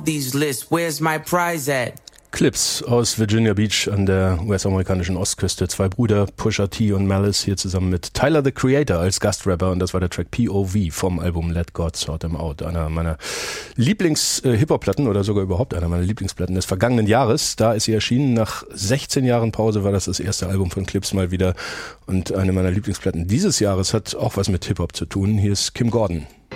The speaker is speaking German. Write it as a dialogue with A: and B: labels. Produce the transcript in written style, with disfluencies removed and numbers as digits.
A: these lists. Where's my prize at?
B: Clips aus Virginia Beach an der US-amerikanischen Ostküste. Zwei Brüder, Pusha T und Malice, hier zusammen mit Tyler, the Creator, als Gastrapper. Und das war der Track POV vom Album Let God Sort Them Out. Einer meiner Lieblings-Hip-Hop-Platten oder sogar überhaupt einer meiner Lieblingsplatten des vergangenen Jahres. Da ist sie erschienen. Nach 16 Jahren Pause war das erste Album von Clips mal wieder. Und eine meiner Lieblingsplatten dieses Jahres hat auch was mit Hip-Hop zu tun. Hier ist Kim Gordon.